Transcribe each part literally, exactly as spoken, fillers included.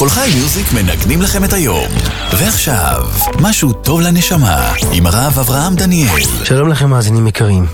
כל חי מיוזיק מנגנים לכם את היום. ועכשיו, משהו טוב לנשמה, עם הרב אברהם דניאל. שלום לכם מאזינים יקרים.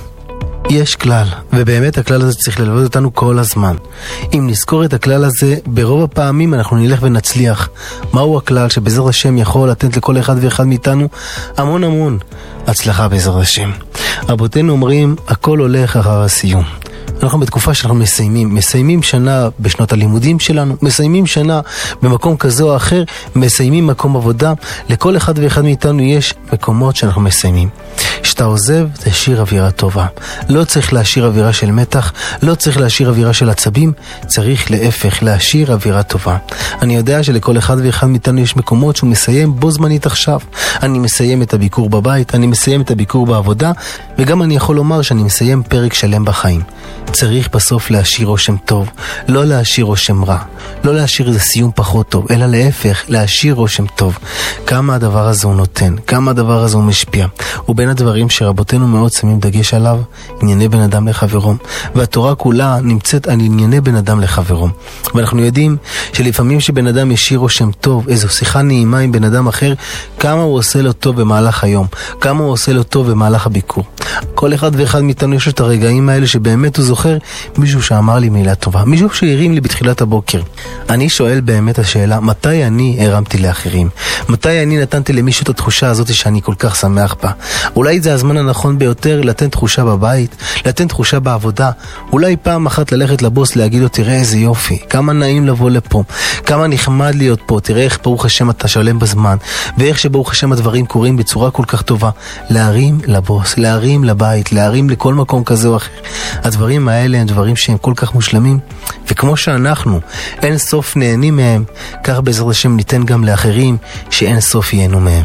יש כלל, ובאמת הכלל הזה צריך ללוות אותנו כל הזמן. אם נזכור את הכלל הזה, ברוב הפעמים אנחנו נלך ונצליח. מהו הכלל שבעזרת השם יכול לתת לכל אחד ואחד מאיתנו המון המון הצלחה בעזרת השם? רבותינו אומרים, הכל הולך אחר הסיום. אנחנו בתקופה שאנחנו מסיימים, מסיימים שנה בשנות הלימודים שלנו, מסיימים שנה במקום כזה או אחר, מסיימים מקום עבודה. לכל אחד ואחד מאיתנו יש מקומות שאנחנו מסיימים. כשאתה עוזב, תשאיר אווירה טובה. לא צריך להשאיר אווירה של מתח, לא צריך להשאיר אווירה של עצבים, צריך להפך, להשאיר אווירה טובה. אני יודע שלכל אחד ואחד מאיתנו יש מקומות שהוא מסיים בו זמנית עכשיו. אני מסיים את הביקור בבית, אני מסיים את הביקור בעבודה, וגם אני יכול לומר שאני מסיים פרק שלם בחיים. צריך בסוף להשאיר רושם טוב, לא להשאיר רושם רע, לא להשאיר איזה סיום פחות טוב, אלא להפך, להשאיר רושם טוב. כמה הדבר הזה הוא נותן, כמה הדבר הזה הוא משפיע. ובין הדברים שרבותינו מאוד שמים דגש עליו, ענייני בן אדם לחברו. והתורה כולה נמצאת על ענייני בן אדם לחברו. ואנחנו יודעים שלפעמים שבן אדם ישאיר רושם טוב, איזו שיחה נעימה עם בן אדם אחר, כמה הוא עושה לו טוב במהלך היום, כמה הוא עושה לו טוב במהלך הביקור. כל אחד ואחד מאיתנו יש את הרגעים האלה שבאמת הוא זוכר מישהו שאמר לי מילה טובה, מישהו שהרים לי בתחילת הבוקר. אני שואל באמת השאלה, מתי אני הרמתי לאחרים? מתי אני נתנתי למישהו את התחושה הזאת שאני כל כך שמח בה? אולי זה הזמן הנכון ביותר לתת תחושה בבית, לתת תחושה בעבודה. אולי פעם אחת ללכת לבוס להגיד לו, תראה איזה יופי, כמה נעים לבוא לפה, כמה נחמד להיות פה, תראה איך ברוך השם אתה שלם בזמן, ואיך שברוך השם הדברים קורים בצורה כל כך טובה. להרים לבוס, להרים לבית, להרים לכל מקום כזה או אחר. הדברים האלה הם דברים שהם כל כך מושלמים, וכמו שאנחנו אין סוף נהנים מהם, כך בעזרת השם ניתן גם לאחרים שאין סוף ייהנו מהם.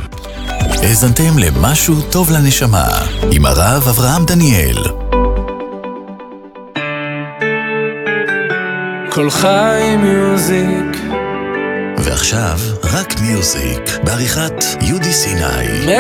האזנתם למשהו טוב לנשמה עם הרב אברהם דניאל. כל חי מיוזיק. ועכשיו רק מיוזיק בעריכת יהודי סיני.